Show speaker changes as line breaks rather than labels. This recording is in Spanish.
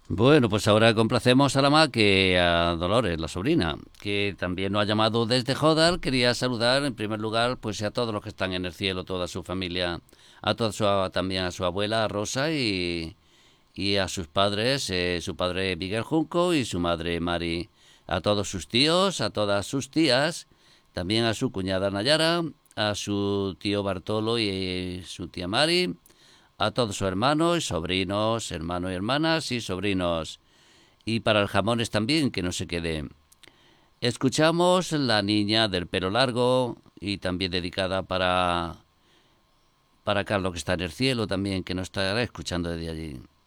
Bueno, pues ahora complacemos a la ma que a Dolores, la sobrina, que también nos ha llamado desde Jodar. Quería saludar en primer lugar pues a todos los que están en el cielo, toda su familia, a toda su, también a su abuela Rosa y a sus padres, su padre Miguel Junco y su madre Mari, a todos sus tíos, a todas sus tías, también a su cuñada Nayara, a su tío Bartolo y su tía Mari, a todos sus hermanos, sobrinos, hermanos y hermanas y sobrinos. Y para el jamones también, que no se quede. Escuchamos La niña del pelo largo y también dedicada para Carlos que está en el cielo también, que nos estará escuchando desde allí.